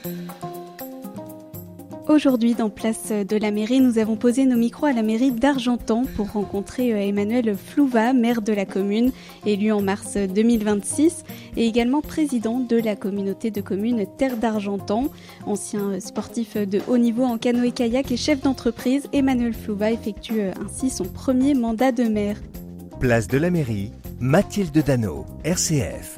Aujourd'hui, dans Place de la Mairie, nous avons posé nos micros à la mairie d'Argentan pour rencontrer Emmanuel Flouva, maire de la commune, élu en mars 2026, et également président de la communauté de communes Terre d'Argentan. Ancien sportif de haut niveau en canoë-kayak et chef d'entreprise, Emmanuel Flouva effectue ainsi son premier mandat de maire. Place de la Mairie, Mathilde Dano, RCF.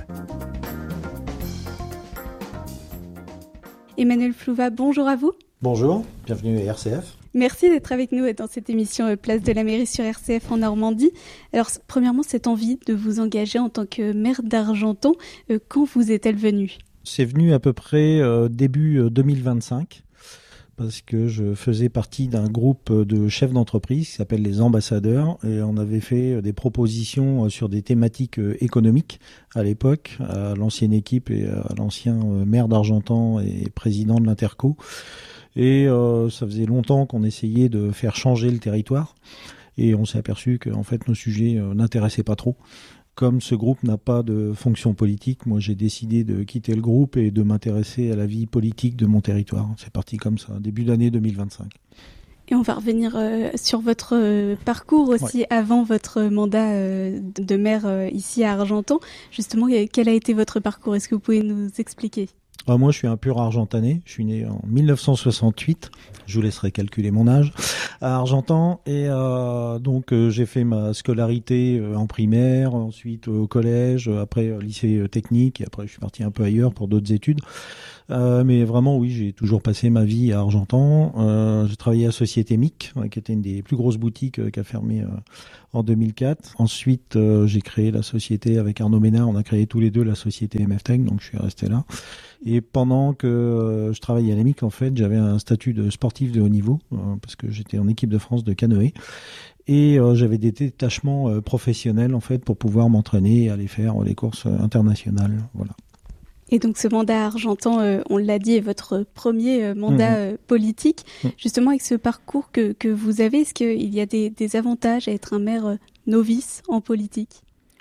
Emmanuel Flouva, bonjour à vous. Bonjour, bienvenue à RCF. Merci d'être avec nous dans cette émission Place de la Mairie sur RCF en Normandie. Alors, premièrement, cette envie de vous engager en tant que maire d'Argentan, quand vous est-elle venue ? C'est venu à peu près début 2025, parce que je faisais partie d'un groupe de chefs d'entreprise qui s'appelle les ambassadeurs, et on avait fait des propositions sur des thématiques économiques à l'époque, à l'ancienne équipe et à l'ancien maire d'Argentan et président de l'Interco. Et ça faisait longtemps qu'on essayait de faire changer le territoire, et on s'est aperçu que en fait nos sujets n'intéressaient pas trop. Comme ce groupe n'a pas de fonction politique, moi j'ai décidé de quitter le groupe et de m'intéresser à la vie politique de mon territoire. C'est parti comme ça, début d'année 2025. Et on va revenir sur votre parcours aussi, avant votre mandat de maire ici à Argentan. Justement, quel a été votre parcours ? Est-ce que vous pouvez nous expliquer ? Moi, je suis un pur argentanais. Je suis né en 1968. Je vous laisserai calculer mon âge. À Argentan. Et donc, j'ai fait ma scolarité en primaire, ensuite au collège, après lycée technique. Et après, je suis parti un peu ailleurs pour d'autres études. Mais vraiment, oui, j'ai toujours passé ma vie à Argentan. J'ai travaillé à Société MIC, qui était une des plus grosses boutiques qui a fermé en 2004. Ensuite, j'ai créé la société avec Arnaud Ménard. On a créé tous les deux la société MFTech, donc je suis resté là. Et pendant que je travaillais à l'EMIC, en fait, j'avais un statut de sportif de haut niveau, parce que j'étais en équipe de France de canoë. Et j'avais des détachements professionnels, en fait, pour pouvoir m'entraîner et aller faire les courses internationales. Voilà. Et donc ce mandat Argentan, on l'a dit, est votre premier mandat politique. Justement, avec ce parcours que vous avez, est-ce qu'il y a des avantages à être un maire novice en politique ?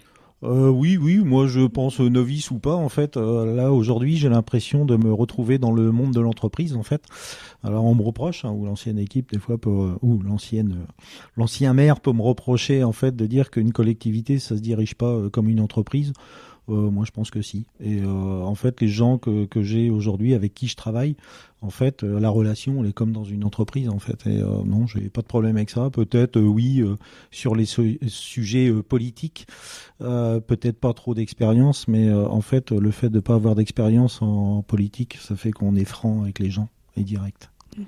Oui, moi je pense novice ou pas, en fait. Là, aujourd'hui, j'ai l'impression de me retrouver dans le monde de l'entreprise, en fait. Alors, on me reproche, ou l'ancienne équipe, des fois, ou l'ancien maire peut me reprocher, en fait, de dire qu'une collectivité, ça se dirige pas comme une entreprise. Moi, je pense que si. Et en fait, les gens que j'ai aujourd'hui, avec qui je travaille, en fait, la relation, elle est comme dans une entreprise, en fait. Et non, j'ai pas de problème avec ça. Peut-être, oui, sur les sujets politiques, peut-être pas trop d'expérience, mais en fait, le fait de pas avoir d'expérience en politique, ça fait qu'on est franc avec les gens et direct.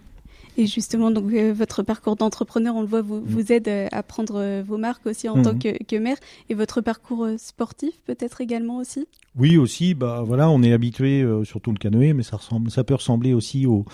Et justement, donc votre parcours d'entrepreneur, on le voit, vous aide à prendre vos marques aussi en tant que maire. Et votre parcours sportif, peut-être également aussi ? Oui, aussi. Voilà, on est habitué, surtout le canoë, mais ça peut ressembler aussi au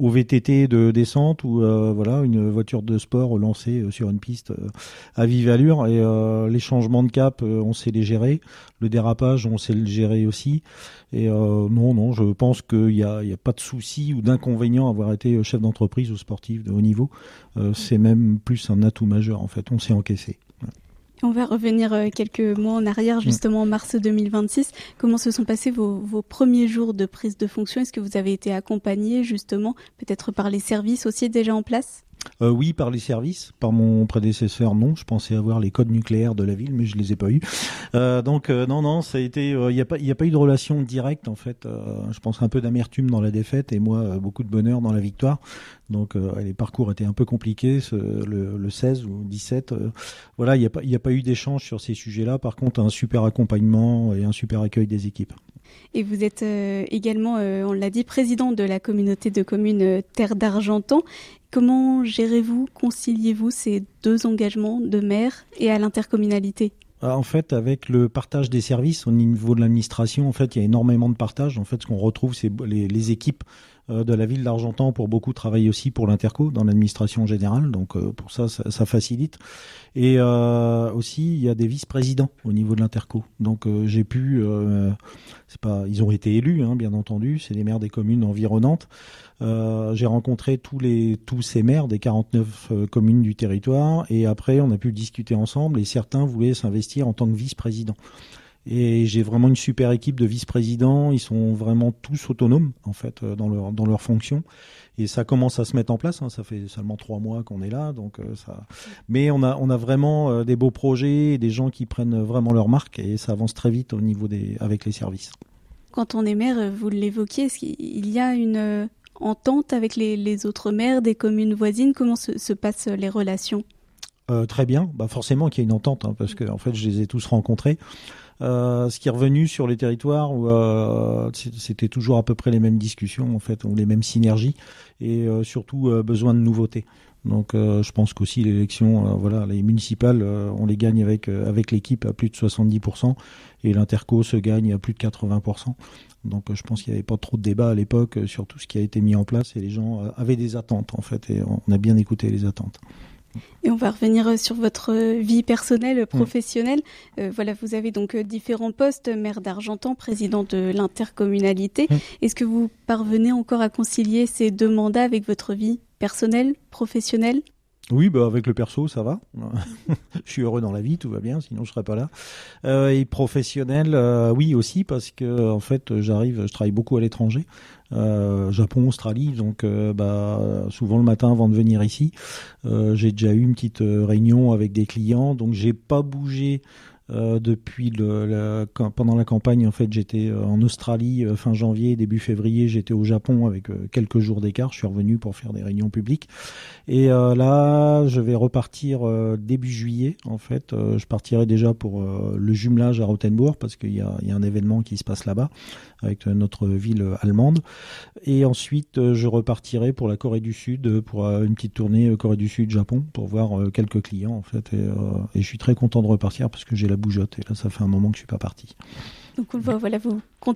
VTT de descente ou voilà, une voiture de sport lancée sur une piste à vive allure. Et les changements de cap, on sait les gérer. Le dérapage, on sait le gérer aussi. Et non, je pense qu'il y a pas de souci ou d'inconvénient à avoir été chef d'entreprise ou sportif de haut niveau. C'est même plus un atout majeur, en fait. On s'est encaissé. On va revenir quelques mois en arrière, justement en mars 2026. Comment se sont passés vos premiers jours de prise de fonction ? Est-ce que vous avez été accompagné, justement, peut-être par les services aussi déjà en place ? Oui, par les services. Par mon prédécesseur, non. Je pensais avoir les codes nucléaires de la ville, mais je les ai pas eus. Donc non, ça a été. Il y a pas eu de relation directe, en fait. Je pense un peu d'amertume dans la défaite et moi beaucoup de bonheur dans la victoire. Donc les parcours étaient un peu compliqués. Le 16 ou 17, voilà, il y a pas eu d'échange sur ces sujets-là. Par contre, un super accompagnement et un super accueil des équipes. Et vous êtes également, on l'a dit, président de la communauté de communes Terre d'Argentan. Comment gérez-vous, conciliez-vous ces deux engagements de maire et à l'intercommunalité ? En fait, avec le partage des services au niveau de l'administration, en fait, il y a énormément de partage. En fait, ce qu'on retrouve, c'est les équipes de la ville d'Argentan pour beaucoup travaillent aussi pour l'Interco dans l'administration générale. Donc pour ça facilite. Et aussi, il y a des vice-présidents au niveau de l'Interco. Donc j'ai pu, ils ont été élus, bien entendu. C'est les maires des communes environnantes. J'ai rencontré tous ces maires des 49 communes du territoire. Et après, on a pu discuter ensemble. Et certains voulaient s'investir en tant que vice-président. Et j'ai vraiment une super équipe de vice-présidents. Ils sont vraiment tous autonomes en fait dans leur fonction. Et ça commence à se mettre en place. Ça fait seulement 3 mois qu'on est là, donc ça. Mais on a vraiment des beaux projets, des gens qui prennent vraiment leur marque et ça avance très vite au niveau avec les services. Quand on est maire, vous l'évoquiez, est-ce qu'il y a une entente avec les autres maires des communes voisines? Comment se passent les relations? Très bien. Forcément qu'il y a une entente, parce que en fait je les ai tous rencontrés. Ce qui est revenu sur les territoires où c'était toujours à peu près les mêmes discussions en fait, ou les mêmes synergies et surtout besoin de nouveautés. Donc je pense qu'aussi l'élection, les municipales, on les gagne avec l'équipe à plus de 70% et l'interco se gagne à plus de 80%. Donc je pense qu'il n'y avait pas trop de débat à l'époque sur tout ce qui a été mis en place et les gens avaient des attentes en fait et on a bien écouté les attentes. Et on va revenir sur votre vie personnelle, professionnelle. Vous avez donc différents postes, maire d'Argentan, président de l'intercommunalité. Est-ce que vous parvenez encore à concilier ces 2 mandats avec votre vie personnelle, professionnelle? Oui, avec le perso, ça va. Je suis heureux dans la vie, tout va bien, sinon je serais pas là. Et professionnel, oui aussi, parce que en fait, je travaille beaucoup à l'étranger, Japon, Australie, donc souvent le matin avant de venir ici, j'ai déjà eu une petite réunion avec des clients, donc j'ai pas bougé. Depuis pendant la campagne, en fait, j'étais en Australie fin janvier, début février, j'étais au Japon avec quelques jours d'écart. Je suis revenu pour faire des réunions publiques. Et là, je vais repartir début juillet. En fait, je partirai déjà pour le jumelage à Rothenburg parce qu'il y a un événement qui se passe là-bas avec notre ville allemande. Et ensuite, je repartirai pour la Corée du Sud pour une petite tournée Corée du Sud-Japon pour voir quelques clients en fait. Et je suis très content de repartir parce que j'ai la bougeotte et là ça fait un moment que je suis pas parti. Donc on le voit, vous